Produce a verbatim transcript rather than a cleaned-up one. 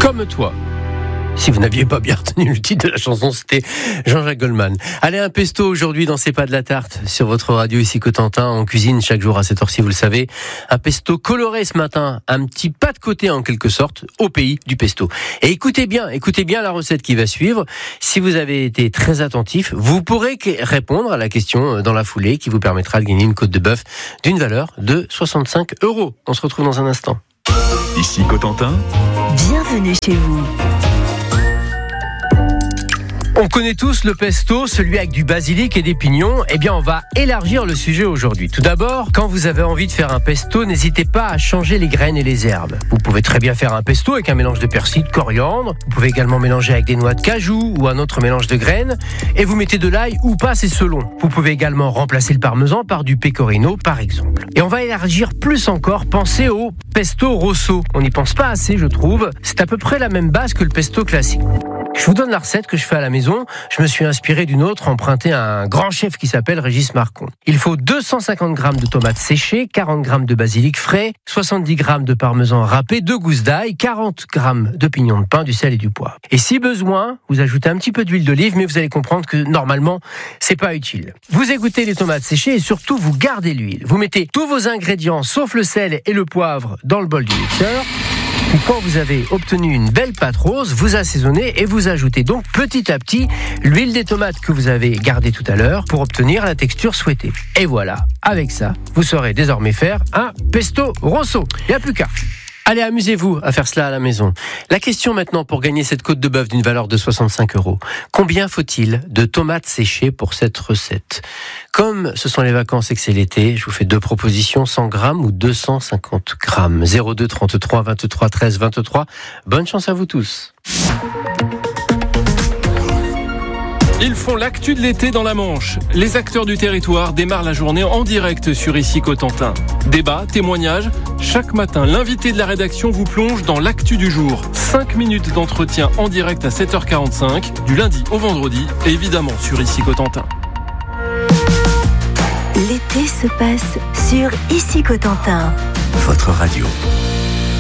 comme toi. Si vous n'aviez pas bien retenu le titre de la chanson, c'était Jean-Jacques Goldman. Allez, un pesto aujourd'hui dans C'est pas de la tarte sur votre radio ici Cotentin. On cuisine chaque jour à cette heure-ci, vous le savez. Un pesto coloré ce matin, un petit pas de côté en quelque sorte au pays du pesto. Et écoutez bien, écoutez bien la recette qui va suivre. Si vous avez été très attentif, vous pourrez répondre à la question dans la foulée qui vous permettra de gagner une côte de bœuf d'une valeur de soixante-cinq euros. On se retrouve dans un instant. Ici Cotentin. Bienvenue chez vous. On connaît tous le pesto, celui avec du basilic et des pignons. Eh bien, on va élargir le sujet aujourd'hui. Tout d'abord, quand vous avez envie de faire un pesto, n'hésitez pas à changer les graines et les herbes. Vous pouvez très bien faire un pesto avec un mélange de persil, de coriandre. Vous pouvez également mélanger avec des noix de cajou ou un autre mélange de graines. Et vous mettez de l'ail ou pas, c'est selon. Vous pouvez également remplacer le parmesan par du pecorino, par exemple. Et on va élargir plus encore. Pensez au pesto rosso. On n'y pense pas assez, je trouve. C'est à peu près la même base que le pesto classique. Je vous donne la recette que je fais à la maison. Je me suis inspiré d'une autre empruntée à un grand chef qui s'appelle Régis Marcon. Il faut deux cent cinquante grammes de tomates séchées, quarante grammes de basilic frais, soixante-dix grammes de parmesan râpé, deux gousses d'ail, quarante grammes de pignons de pain, du sel et du poivre. Et si besoin, vous ajoutez un petit peu d'huile d'olive, mais vous allez comprendre que normalement, c'est pas utile. Vous égouttez les tomates séchées et surtout, vous gardez l'huile. Vous mettez tous vos ingrédients, sauf le sel et le poivre, dans le bol du mixeur. Puis quand vous avez obtenu une belle pâte rose, vous assaisonnez et vous ajoutez donc petit à petit l'huile des tomates que vous avez gardée tout à l'heure pour obtenir la texture souhaitée. Et voilà, avec ça, vous saurez désormais faire un pesto rosso. Il n'y a plus qu'à. Allez, amusez-vous à faire cela à la maison. La question maintenant pour gagner cette côte de bœuf d'une valeur de soixante-cinq euros. Combien faut-il de tomates séchées pour cette recette ? Comme ce sont les vacances et que c'est l'été, je vous fais deux propositions, cent grammes ou deux cent cinquante grammes. zéro deux trente-trois vingt-trois treize vingt-trois. Bonne chance à vous tous. Ils font l'actu de l'été dans la Manche. Les acteurs du territoire démarrent la journée en direct sur Ici Cotentin. Débat, témoignages. Chaque matin, l'invité de la rédaction vous plonge dans l'actu du jour. cinq minutes d'entretien en direct à sept heures quarante-cinq, du lundi au vendredi, et évidemment sur Ici Cotentin. L'été se passe sur Ici Cotentin. Votre radio.